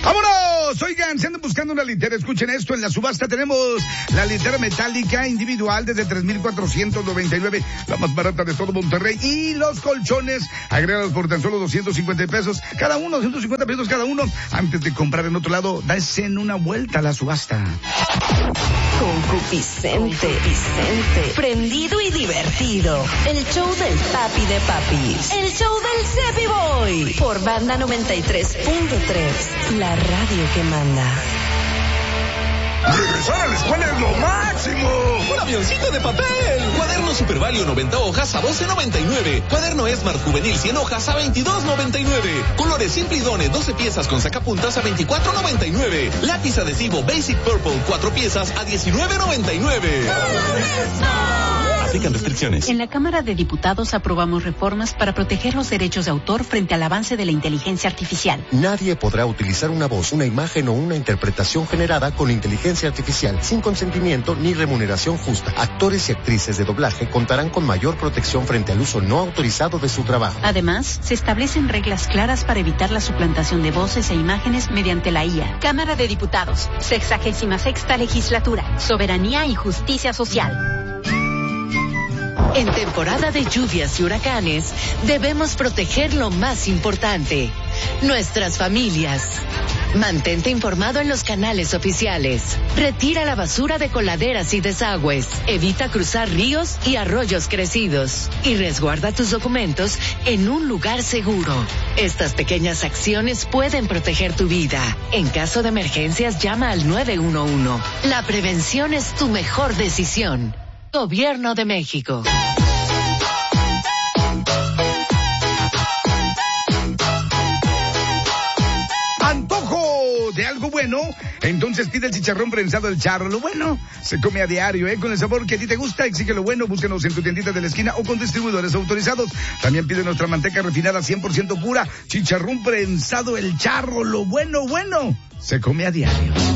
¡Vámonos! Oigan, si andan buscando una litera, escuchen esto. En la subasta tenemos la litera metálica individual desde 3,499, la más barata de todo Monterrey. Y los colchones agregados por tan solo 250 pesos cada uno, 250 pesos cada uno. Antes de comprar en otro lado, dense una vuelta a la subasta. Concupiscente, prendido y divertido. El show del papi de papis. El show del Cepi Boy. Por Banda 93.3. La radio que manda. ¡Regresar a la escuela es lo máximo! ¡Un avioncito de papel! Cuaderno Super Value 90 hojas a $12.99. Cuaderno Smart Juvenil 100 hojas a $22.99. Colores Simplidone 12 piezas con sacapuntas a $24.99. Lápiz adhesivo Basic Purple 4 piezas a $19.99. Aplican restricciones. En la Cámara de Diputados aprobamos reformas para proteger los derechos de autor frente al avance de la inteligencia artificial. Nadie podrá utilizar una voz, una imagen o una interpretación generada con inteligencia artificial sin consentimiento ni remuneración justa. Actores y actrices de doblaje contarán con mayor protección frente al uso no autorizado de su trabajo. Además, se establecen reglas claras para evitar la suplantación de voces e imágenes mediante la IA. Cámara de Diputados, 66ª Legislatura, Soberanía y Justicia Social. En temporada de lluvias y huracanes, debemos proteger lo más importante, nuestras familias. Mantente informado en los canales oficiales. Retira la basura de coladeras y desagües. Evita cruzar ríos y arroyos crecidos. Y resguarda tus documentos en un lugar seguro. Estas pequeñas acciones pueden proteger tu vida. En caso de emergencias, llama al 911. La prevención es tu mejor decisión. Gobierno de México. ¿Antojo de algo bueno? Entonces pide el chicharrón prensado del Charro. Lo bueno se come a diario, con el sabor que a ti te gusta. Exige lo bueno, búsquenos en tu tiendita de la esquina o con distribuidores autorizados. También pide nuestra manteca refinada 100% pura. Chicharrón prensado el Charro. Lo bueno se come a diario.